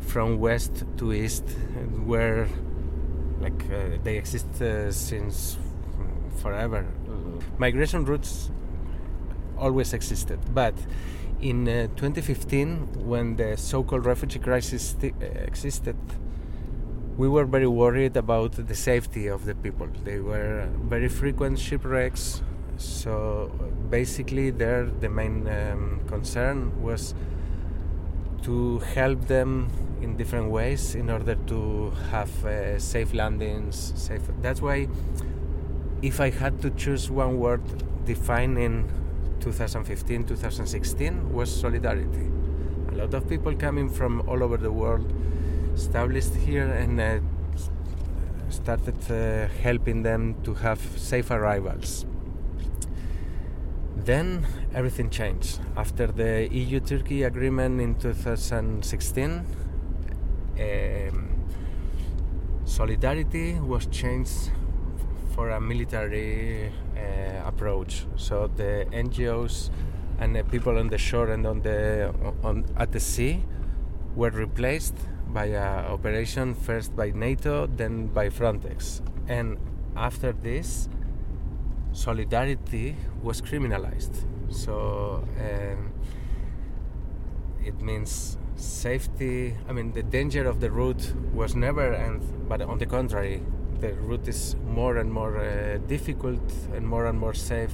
from west to east, where they exist since forever. Migration routes always existed, but in 2015, when the so-called refugee crisis existed, we were very worried about the safety of the people. They were very frequent shipwrecks, so basically the main concern was to help them in different ways in order to have safe landings. That's why, if I had to choose one word defining 2015, 2016, was solidarity. A lot of people coming from all over the world established here and started helping them to have safe arrivals. Then everything changed. After the EU-Turkey agreement in 2016, solidarity was changed for a military approach. So the NGOs and the people on the shore and at the sea were replaced by an operation first by NATO, then by Frontex. And after this, solidarity was criminalized. So it means safety. I mean, the danger of the route was never end, but on the contrary, the route is more and more difficult and more safe